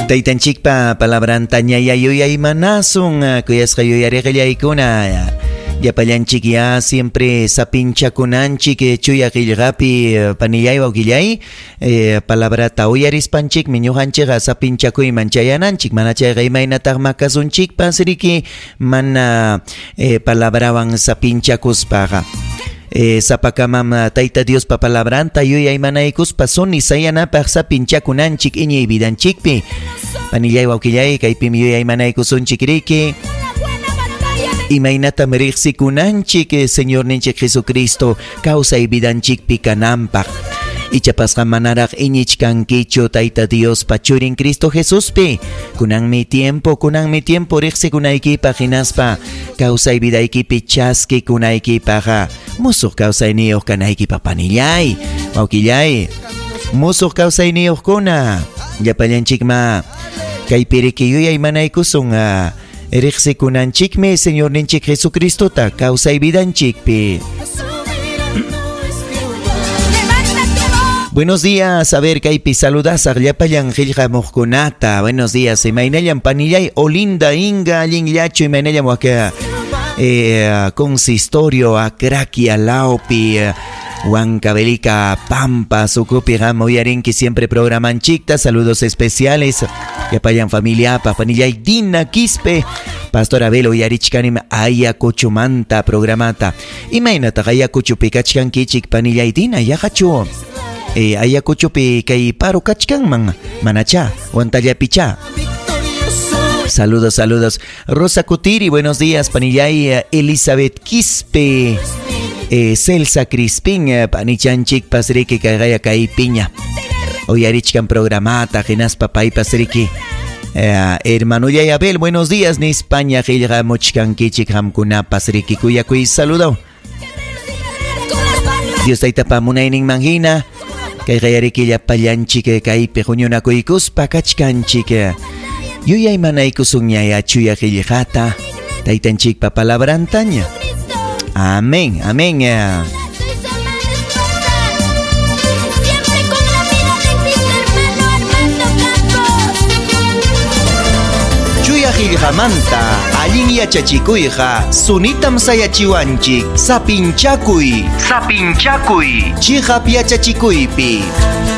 Taytanchikpa palabranta ñayayuyay manasun kuyasqa yuyariqllaykuna yapallanchik ya siempre sapinchakunanchik chuya qillqapi panillay wawqillay palabrata uyarispanchik ñuqanchikqa sapinchakuyman chayananchik mana chayqa imaynataq makasunchikpa siriki mana palabrawan sapinchakuspaqa sapakamam tayta Dios pa palabranta yuyay manaykuspa suni sayanapaq sapinchakunanchik iñay vidanchikpi panillay wawqillay kaypim yuyay manaykusunchik riki imaynatam riqsikunanchik Señor ninchik Jesucristo kawsay vidanchikpi kananpaq ichapasqa manaraq iñichkankichu tayta Dios pachurin Cristo Jesuspi kunanmi tiempo riqsikunaykipaq hinaspa kawsay vidaykipi chaskikunaykipaqa musuq kawsayniyuq kanaykipaq panillay wawqillay musuq kawsayniyuqkuna llapallanchikma kaypiriki yuyay manaykusun riqsikunanchikmi Señor ninchik Jesucristota kawsay vidanchikpi. Buenos días, a ver, kaypi saludasaq llapallan qillqamuqkunata. Buenos días, imaynallan panillay Olinda Inga allinllachu imaynallan waka consistorio Akraki Alaupi Huancavelica Pampa Sucupi Gamoyarinki siempre programanchikta. Saludos especiales llapallan familia pa panillay Dina Quispe Pastor Abel Uyarichkanim Ayacuchumanta programata imaynataq Ayacuchupi kachkankichik panillay Dina yahachu Ayacuchupi kay paro kachkanman manacha wantallapicha. Saludos Rosa Cutiri, buenos días panillay Elizabeth Quispe Celsa Crispin panichanchik pasriki kagaya kay piña Uyarichkan programata hinaspa pay pasriki hermano Yayabel, buenos días ni España qillqa muchkankichik hamkuna pasriki kuyakuy saludo Dios taytapa munaynin manhina kay qayariki llapallanchik kaypi huñunakuykuspa kachkanchik yuyay manaykusun ñaya chuya qillqata taytanchikpa palabrantaña. Amén, amén. Chuya qillqamanta allin yachachikuyqa sunitam sayachiwanchik sapinchakuy chiqap yachachikuypi